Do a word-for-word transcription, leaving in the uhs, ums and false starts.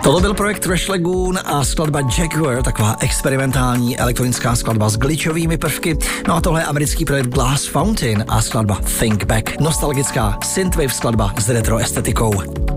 Tohle byl projekt Trash Lagoon a skladba Jaguar, taková experimentální elektronická skladba s glitchovými prvky. No a tohle je americký projekt Glass Fountain a skladba Think Back, nostalgická synthwave skladba s retro estetikou.